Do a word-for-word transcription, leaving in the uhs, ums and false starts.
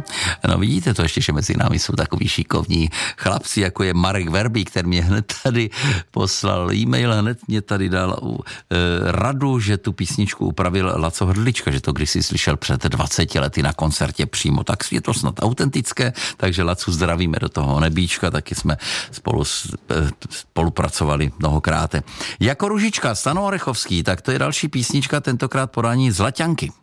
No vidíte to ještě, že mezi námi jsou takový šikovní chlapci, jako je Marek Verbík, který mě hned tady poslal e-mail, hned mě tady dal uh, radu, že tu písničku upravil Laco Hrdlička, že to kdysi slyšel před dvaceti lety na koncertě přímo, tak je to snad autentické, takže Lacu zdravíme do toho nebíčka, taky jsme spolu spolupracovali mnohokrát. Jako Ružička, Stano Orechovský, tak to je další písnička, tentokrát podání Zlaťanky.